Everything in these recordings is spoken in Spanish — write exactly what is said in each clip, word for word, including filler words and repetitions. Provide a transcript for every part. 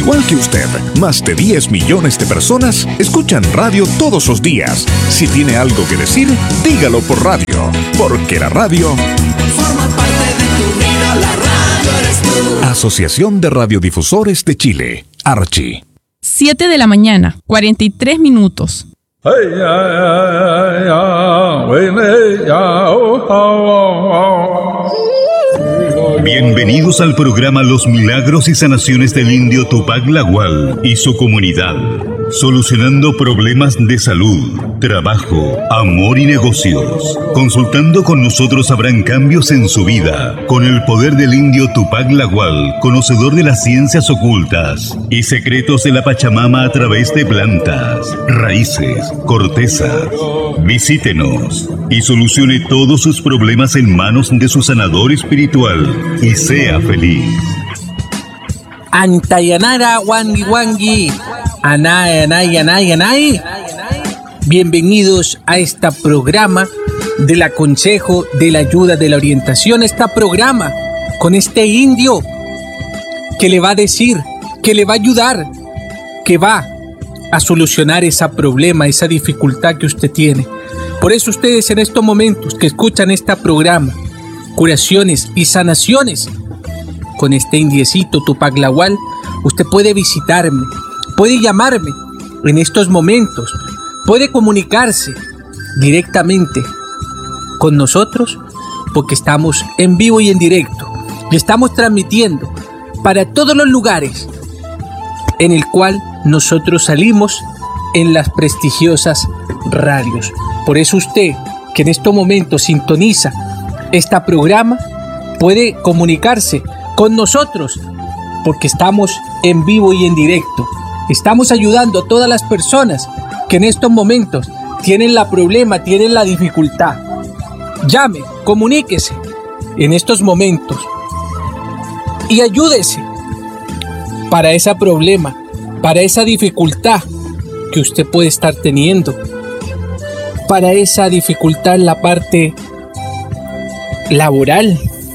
Igual que usted, más de diez millones de personas escuchan radio todos los días. Si tiene algo que decir, dígalo por radio, porque la radio forma parte de tu vida, la radio eres tú. Asociación de Radiodifusores de Chile, Archi. siete de la mañana, cuarenta y tres minutos. Bienvenidos al programa Los Milagros y Sanaciones del Indio Tupac Lagual y su comunidad, solucionando problemas de salud, trabajo, amor y negocios. Consultando con nosotros habrán cambios en su vida, con el poder del Indio Tupac Lagual, conocedor de las ciencias ocultas y secretos de la Pachamama a través de plantas, raíces, cortezas. Visítenos y solucione todos sus problemas en manos de su sanador espiritual y sea feliz. Antayanara wangi wangi, anay anay anay anay. Bienvenidos a este programa del aconsejo, de la ayuda, de la orientación. Este programa con este indio que le va a decir, que le va a ayudar, que va a solucionar ese problema, esa dificultad que usted tiene. Por eso ustedes en estos momentos que escuchan este programa, curaciones y sanaciones, con este indiecito Tupac Lagual, usted puede visitarme, puede llamarme en estos momentos, puede comunicarse directamente con nosotros, porque estamos en vivo y en directo, y estamos transmitiendo para todos los lugares en el cual nosotros salimos en las prestigiosas radios. Por eso usted, que en estos momentos sintoniza este programa, puede comunicarse con nosotros, porque estamos en vivo y en directo. Estamos ayudando a todas las personas que en estos momentos tienen la problema, tienen la dificultad. Llame, comuníquese en estos momentos y ayúdese para ese problema, para esa dificultad que usted puede estar teniendo, para esa dificultad en la parte laboral,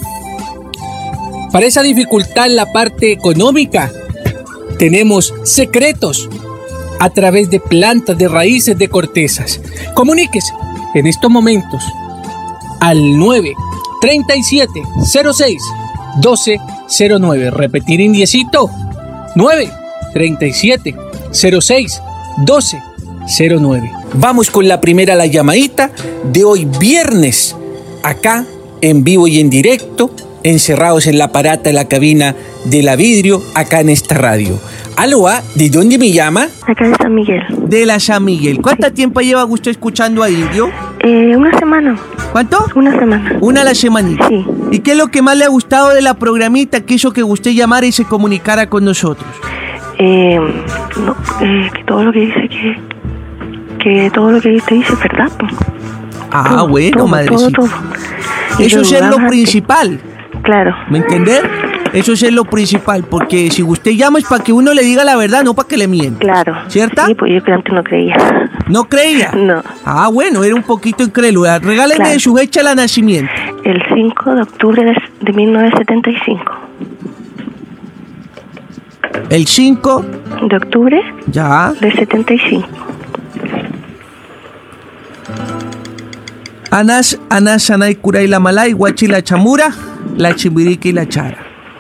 para esa dificultad en la parte económica. Tenemos secretos a través de plantas, de raíces, de cortezas. Comuníquese en estos momentos al nueve treinta y siete cero seis doce cero nueve. Repetir indiecito, nueve treinta y siete cero seis doce cero nueve. Vamos con la primera, la llamadita de hoy viernes, acá en vivo y en directo, encerrados en la parata de la cabina de la vidrio, acá en esta radio. Aló, ¿de dónde me llama? Acá de San Miguel. De la San Miguel. ¿Cuánto sí. tiempo lleva usted escuchando a Indio? Eh, una semana. ¿Cuánto? Una semana. Una a la semanita. Sí. ¿Y qué es lo que más le ha gustado de la programita que hizo que usted llamara y se comunicara con nosotros? Eh, no, eh, que todo lo que dice que... Que todo lo que usted dice es verdad. Ah, todo, bueno, todo, madrecita. Todo, todo. Eso es lo principal. Claro. ¿Me entiendes? Eso es lo principal, porque si usted llama es para que uno le diga la verdad, no para que le mienta. Claro. ¿Cierta? Sí, pues yo antes no creía. ¿No creía? No. Ah, bueno, era un poquito incrédula. Regáleme claro. su fecha de nacimiento. El cinco de octubre de, de mil novecientos setenta y cinco. El cinco de octubre ya de setenta y cinco. Anas, Anas, Anay, Kuray, la Malay, Huachi, la Chamura, la Chimbirica y la Chara.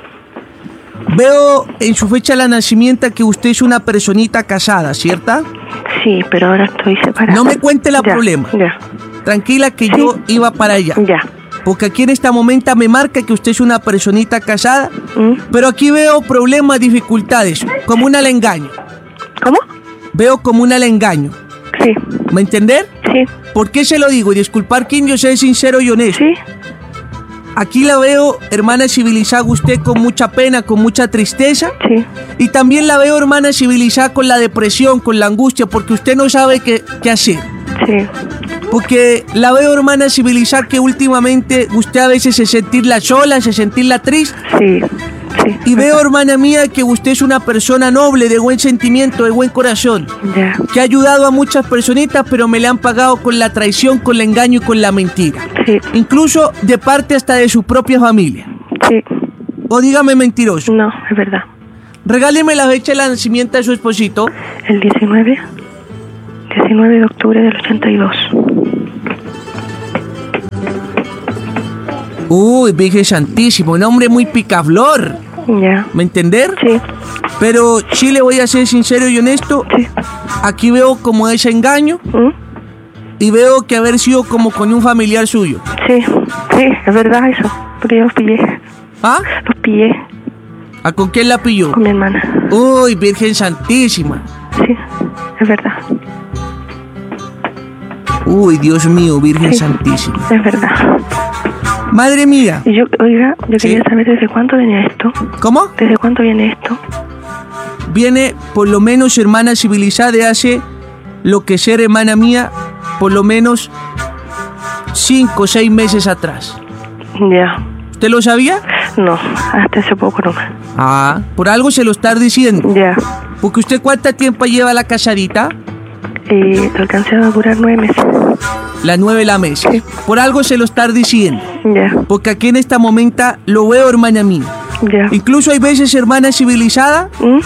Veo en su fecha de nacimiento que usted es una personita casada, ¿cierta? Sí, pero ahora estoy separada. No me cuente el ya, problema. Ya. Tranquila que ¿Sí? yo iba para allá. Ya. Porque aquí en esta momento me marca que usted es una personita casada, ¿Mm? pero aquí veo problemas, dificultades, como una al engaño. ¿Cómo? Veo como una al engaño. Sí. ¿Me entender? Sí. ¿Por qué se lo digo? Y disculpar que yo soy sincero y honesto. Sí. Aquí la veo, hermana civilizada, usted con mucha pena, con mucha tristeza. Sí. Y también la veo, hermana civilizada, con la depresión, con la angustia, porque usted no sabe qué, qué hacer. Sí. Porque la veo, hermana civilizada, que últimamente usted a veces se sentirla sola, se sentirla triste. Sí. Sí. Y veo, hermana mía, que usted es una persona noble, de buen sentimiento, de buen corazón. Ya. Que ha ayudado a muchas personitas, pero me le han pagado con la traición, con el engaño y con la mentira. Sí. Incluso de parte hasta de su propia familia. Sí. O dígame mentiroso. No, es verdad. regáleme la fecha de nacimiento de su esposito. El diecinueve, diecinueve de octubre del ochenta y dos. Uy, Virgen Santísimo, un hombre muy picaflor. Ya. ¿Me entender? Sí. Pero sí le voy a ser sincero y honesto. Sí. Aquí veo como ese engaño. ¿Mm? Y veo que haber sido como con un familiar suyo. Sí, sí, es verdad eso. Porque yo los pillé. ¿Ah? Los pillé ¿A con quién la pilló? con mi hermana. Uy, Virgen Santísima. Sí, es verdad. Uy, Dios mío, Virgen Sí. Santísima. Es verdad. Madre mía. Y yo, oiga, yo Sí. quería saber desde cuánto viene esto. ¿Cómo? ¿Desde cuánto viene esto? Viene, por lo menos, hermana civilizada, de hace lo que ser hermana mía, por lo menos cinco o seis meses atrás. Ya. ¿Usted lo sabía? No, hasta hace poco nomás. Ah, por algo se lo está diciendo. Ya. Porque usted, ¿cuánto tiempo lleva la casadita? Eh, alcancé a durar nueve meses. Las nueve la mesa. Por algo se lo está diciendo. Ya, Porque aquí en esta momento lo veo, hermana mía. ya. Incluso hay veces, hermana civilizada, ¿Mm?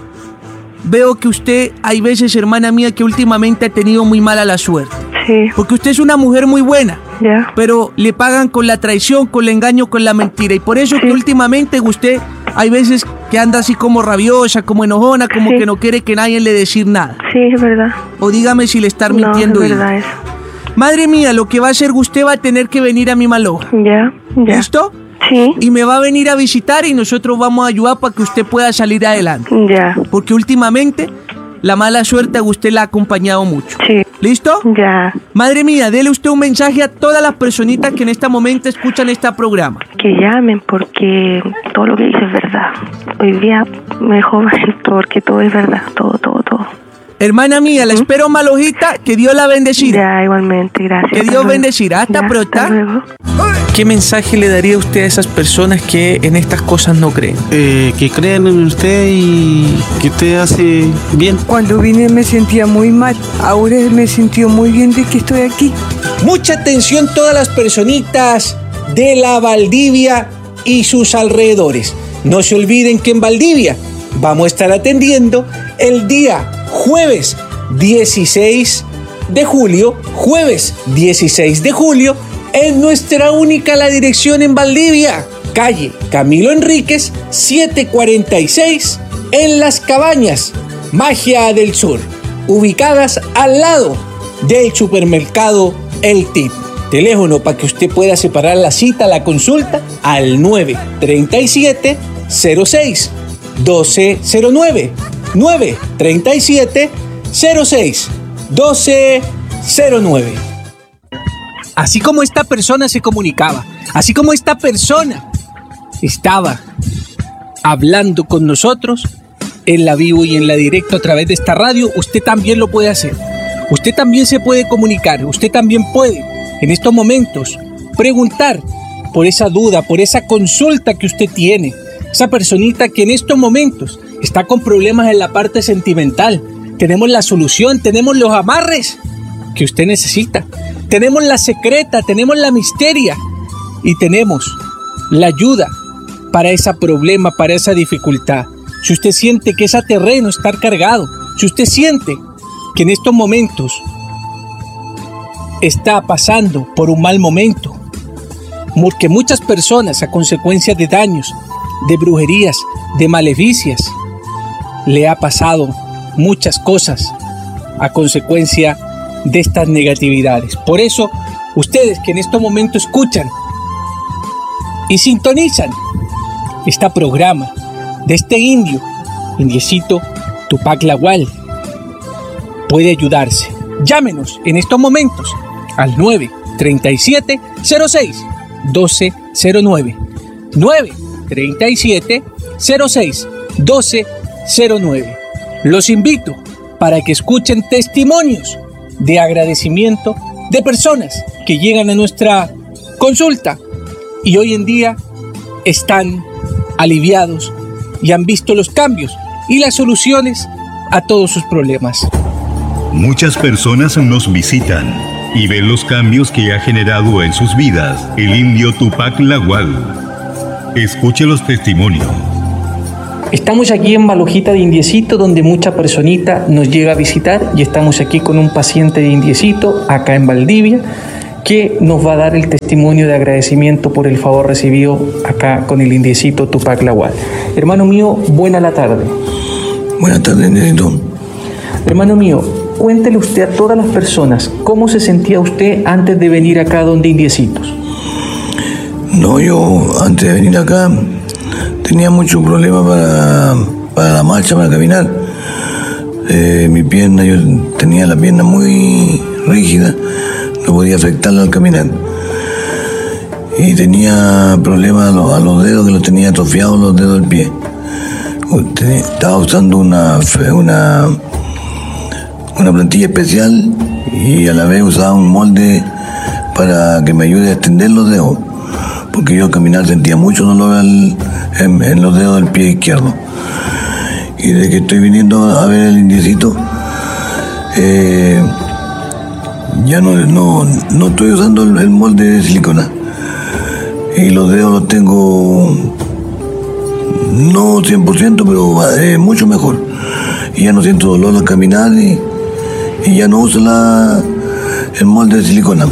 veo que usted, hay veces, hermana mía, que últimamente ha tenido muy mala la suerte. Sí, Porque usted es una mujer muy buena, ya. pero le pagan con la traición, con el engaño, con la mentira. Y por eso Sí. que últimamente usted, hay veces que anda así como rabiosa, como enojona, como Sí. que no quiere que nadie le decir nada. Sí, es verdad. O dígame si le está No, mintiendo es ella. verdad eso. Madre mía, lo que va a hacer usted va a tener que venir a mi maloja. Ya, ya. ¿Listo? Sí, Y me va a venir a visitar y nosotros vamos a ayudar para que usted pueda salir adelante. ya. Porque últimamente la mala suerte a usted la ha acompañado mucho. Sí, ¿Listo? ya. Madre mía, dele usted un mensaje a todas las personitas que en este momento escuchan este programa. Que llamen porque todo lo que dice es verdad. Hoy día me joven porque todo es verdad. Todo, todo, todo. Hermana mía, la espero malojita, que Dios la bendecirá. Ya, igualmente, gracias. Que Hasta Dios luego. bendecirá. Hasta Ya, pronto. Hasta luego. ¿Qué mensaje le daría usted a esas personas que en estas cosas no creen? Eh, que crean en usted y que usted hace bien. Cuando vine me sentía muy mal. Ahora me sintió muy bien de que estoy aquí. Mucha atención todas las personitas de la Valdivia y sus alrededores. No se olviden que en Valdivia vamos a estar atendiendo el día jueves dieciséis de julio, jueves dieciséis de julio, en nuestra única la dirección en Valdivia, calle Camilo Enríquez, setecientos cuarenta y seis, en Las Cabañas, Magia del Sur, ubicadas al lado del supermercado El Tip. Teléfono para que usted pueda separar la cita, la consulta, al nueve treinta y siete, cero seis, doce cero nueve, nueve treinta y siete, cero seis, doce cero nueve. Así como esta persona se comunicaba, así como esta persona estaba hablando con nosotros en la vivo y en la directo a través de esta radio, usted también lo puede hacer. Usted también se puede comunicar, usted también puede en estos momentos preguntar por esa duda, por esa consulta que usted tiene. Esa personita que en estos momentos está con problemas en la parte sentimental. Tenemos la solución, tenemos los amarres que usted necesita. Tenemos la secreta, tenemos la misteria y tenemos la ayuda para ese problema, para esa dificultad. Si usted siente que ese terreno está cargado, si usted siente que en estos momentos está pasando por un mal momento, porque muchas personas a consecuencia de daños, de brujerías, de maleficias, le ha pasado muchas cosas a consecuencia de estas negatividades. Por eso, ustedes que en este momento escuchan y sintonizan este programa de este indio, indiecito Tupac Lawal, puede ayudarse. Llámenos en estos momentos al nueve treinta y siete, cero seis, doce cero nueve, nueve treinta y siete, cero seis, doce cero nueve. Los invito para que escuchen testimonios de agradecimiento de personas que llegan a nuestra consulta y hoy en día están aliviados y han visto los cambios y las soluciones a todos sus problemas. Muchas personas nos visitan y ven los cambios que ha generado en sus vidas el indio Tupac Lawal. Escuche los testimonios. Estamos aquí en Balojita de Indiecito, donde mucha personita nos llega a visitar, y estamos aquí con un paciente de Indiecito, acá en Valdivia, que nos va a dar el testimonio de agradecimiento por el favor recibido acá con el Indiecito Tupac Lagual. Hermano mío, buena la tarde. Buenas tardes, Indiecito. Hermano mío, cuéntele usted a todas las personas cómo se sentía usted antes de venir acá donde Indiecitos. No, yo antes de venir acá tenía mucho problema para, para la marcha, para caminar. Eh, mi pierna, yo tenía la pierna muy rígida, no podía afectarla al caminar. Y tenía problemas a los, a los dedos, que los tenía atrofiados los dedos del pie. Estaba usando una, una, una plantilla especial y a la vez usaba un molde para que me ayude a extender los dedos, porque yo al caminar sentía mucho dolor al, en, en los dedos del pie izquierdo. Y desde que estoy viniendo a ver el Indiecito, eh, ya no, no, no estoy usando el, el molde de silicona. Y los dedos los tengo, no cien por ciento, pero eh, mucho mejor. Y ya no siento dolor al caminar y, y ya no uso la, el molde de silicona.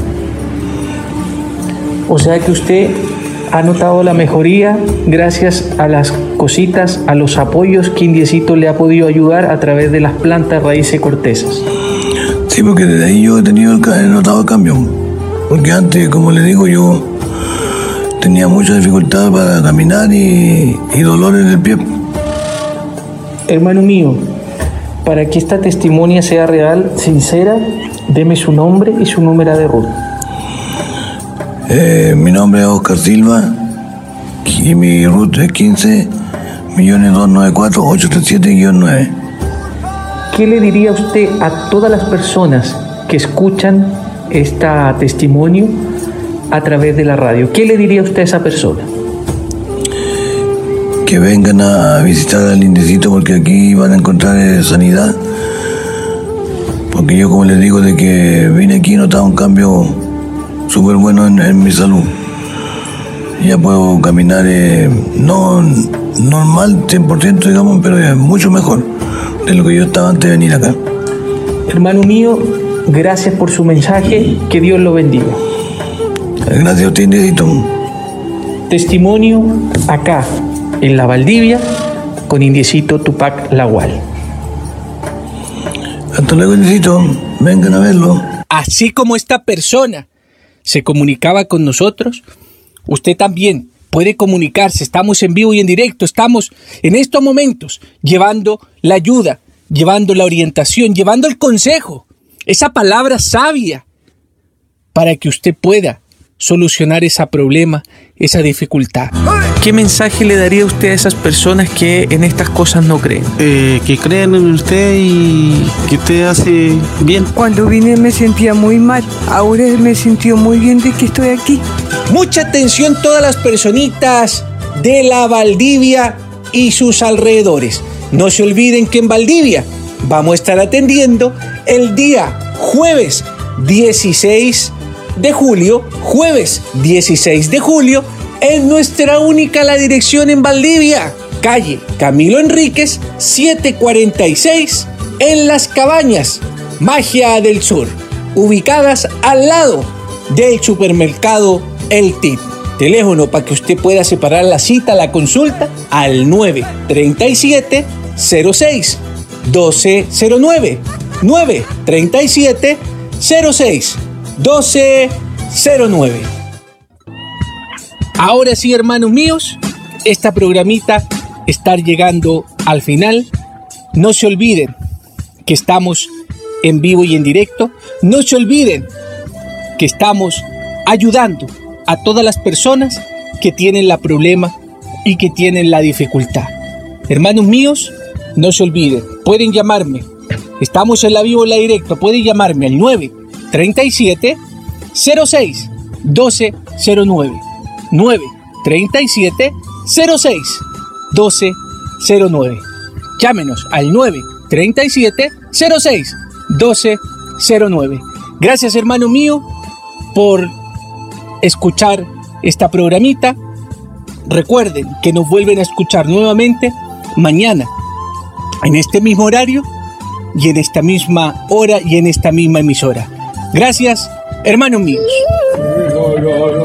O sea que usted ha notado la mejoría gracias a las cositas, a los apoyos que Indiecito le ha podido ayudar a través de las plantas, raíces, cortezas. Sí, porque desde ahí yo he, tenido el, he notado el cambio. Porque antes, como le digo, yo tenía mucha dificultad para caminar y, y dolor en el pie. Hermano mío, para que esta testimonia sea real, sincera, deme su nombre y su número de ruta. Eh, mi nombre es Oscar Silva y mi ruta es quince millones doscientos noventa y cuatro mil ochocientos treinta y siete nueve. ¿Qué le diría usted a todas las personas que escuchan este testimonio a través de la radio? ¿Qué le diría usted a esa persona? Que vengan a visitar al Indiecito, porque aquí van a encontrar eh, sanidad. Porque yo, como les digo, de que vine aquí he notado un cambio súper bueno en, en mi salud. Ya puedo caminar, eh, no normal cien por ciento, digamos, pero es mucho mejor de lo que yo estaba antes de venir acá. Hermano mío, gracias por su mensaje, que Dios lo bendiga. Gracias a usted, Indiecito. Testimonio acá, en la Valdivia, con Indiecito Tupac Lagual. Hasta luego, Indiecito. Vengan a verlo. Así como esta persona se comunicaba con nosotros, usted también puede comunicarse. Estamos en vivo y en directo, estamos en estos momentos llevando la ayuda, llevando la orientación, llevando el consejo, esa palabra sabia para que usted pueda solucionar ese problema, esa dificultad. ¿Qué mensaje le daría usted a esas personas que en estas cosas no creen? Eh, que crean en usted y que usted hace bien. Cuando vine me sentía muy mal, ahora me sintió muy bien de que estoy aquí. Mucha atención todas las personitas de la Valdivia y sus alrededores. No se olviden que en Valdivia vamos a estar atendiendo el día jueves dieciséis de julio, jueves dieciséis de julio, en nuestra única la dirección en Valdivia, calle Camilo Enríquez, setecientos cuarenta y seis, en Las Cabañas, Magia del Sur, ubicadas al lado del supermercado El Tip. Teléfono para que usted pueda separar la cita, la consulta, al nueve treinta y siete, cero seis, doce cero nueve, nueve treinta y siete, cero seis, doce cero nueve. Ahora sí, hermanos míos, esta programita está llegando al final. No se olviden que estamos en vivo y en directo. No se olviden que estamos ayudando a todas las personas que tienen la problema y que tienen la dificultad. Hermanos míos, no se olviden, pueden llamarme. Estamos en la vivo y en la directo. Pueden llamarme al nueve treinta y siete, cero seis, doce cero nueve. nueve treinta y siete, cero seis, doce cero nueve. Llámenos al nueve treinta y siete, cero seis, doce cero nueve. Gracias, hermano mío, por escuchar esta programita. Recuerden que nos vuelven a escuchar nuevamente mañana, en este mismo horario y en esta misma hora y en esta misma emisora. Gracias, hermanos míos.